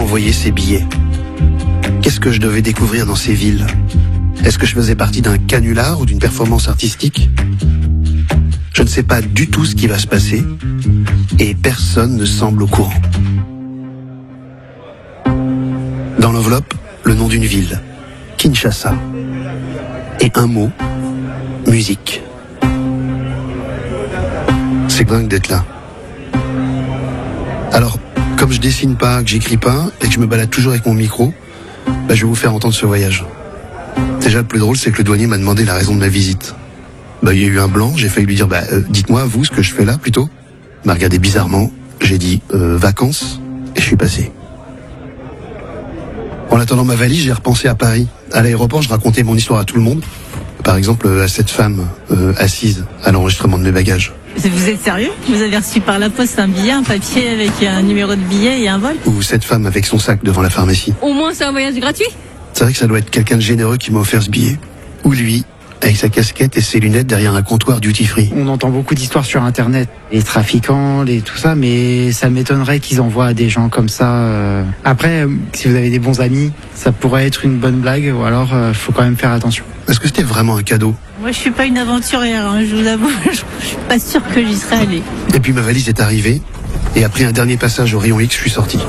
envoyer ces billets. Qu'est-ce que je devais découvrir dans ces villes? Est-ce que je faisais partie d'un canular ou d'une performance artistique? Je ne sais pas du tout ce qui va se passer et personne ne semble au courant. Dans l'enveloppe, le nom d'une ville, Kinshasa, et un mot, musique. C'est dingue d'être là. Alors, comme je dessine pas, que j'écris pas, et que je me balade toujours avec mon micro, je vais vous faire entendre ce voyage. Déjà, le plus drôle, c'est que le douanier m'a demandé la raison de ma visite. Il y a eu un blanc, j'ai failli lui dire, dites-moi, vous, ce que je fais là, plutôt. Il m'a regardé bizarrement, j'ai dit, vacances, et je suis passé. En attendant ma valise, j'ai repensé à Paris. À l'aéroport, je racontais mon histoire à tout le monde. Par exemple, à cette femme assise à l'enregistrement de mes bagages. Vous êtes sérieux? Vous avez reçu par la poste un billet, un papier avec un numéro de billet et un vol? Ou cette femme avec son sac devant la pharmacie. Au moins c'est un voyage gratuit? C'est vrai que ça doit être quelqu'un de généreux qui m'a offert ce billet. Ou lui, avec sa casquette et ses lunettes derrière un comptoir duty-free. On entend beaucoup d'histoires sur Internet, les trafiquants, tout ça, mais ça m'étonnerait qu'ils envoient des gens comme ça. Après, si vous avez des bons amis, ça pourrait être une bonne blague, ou alors faut quand même faire attention. Est-ce que c'était vraiment un cadeau? Moi je suis pas une aventurière, je vous avoue, je suis pas sûre que j'y serais allée. Et puis ma valise est arrivée, et après un dernier passage au rayon X, je suis sorti.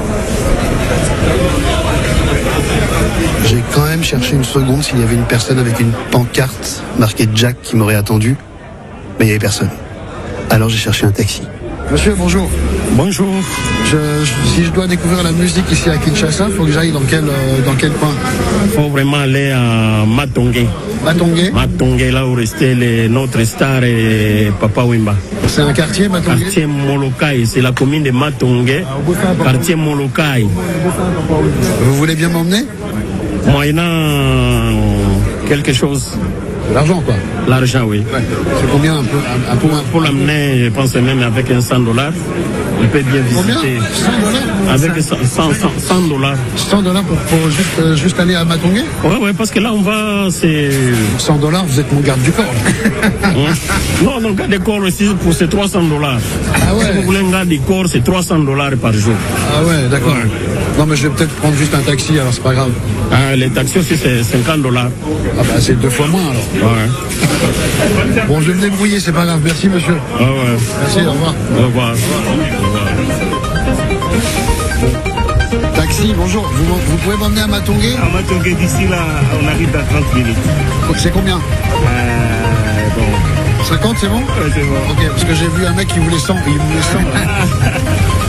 J'ai quand même cherché une seconde s'il y avait une personne avec une pancarte marquée Jack qui m'aurait attendu, mais il n'y avait personne. Alors j'ai cherché un taxi. Monsieur, bonjour. Bonjour. Si je dois découvrir la musique ici à Kinshasa, il faut que j'aille dans quel coin? Il faut vraiment aller à Matongé. Matongé? Matongé, là où restait notre star et Papa Wemba. C'est un quartier, Matongé? Quartier Molokai, c'est la commune de Matongé. Quartier Molokai. Vous voulez bien m'emmener? Moyennant quelque chose. De l'argent, quoi. L'argent, oui. Ouais. C'est combien un peu Pour l'amener, je pense même avec un $100, il peut bien visiter. Combien? $100? Avec $100. $100 pour juste aller à Matongé? Ouais, parce que là, on va, c'est... $100, vous êtes mon garde du corps. Non, garde du corps aussi, pour c'est $300. Ah ouais. Si vous voulez un garde du corps, c'est $300 par jour. Ah ouais, d'accord. Ouais. Non, mais je vais peut-être prendre juste un taxi, alors c'est pas grave. Les taxis aussi, c'est $50. Ah c'est 2 fois moins, alors. Ouais. Bon, je vais me débrouiller, c'est pas grave. Merci, monsieur. Ah ouais. Merci, au revoir. Au revoir. Taxi, bonjour. Vous pouvez m'emmener à Matongé? À Matongé, d'ici là, on arrive dans 30 minutes. C'est combien? Bon. 50, c'est bon? Ouais, c'est bon. Ok, parce que j'ai vu un mec qui voulait 100, il voulait 100.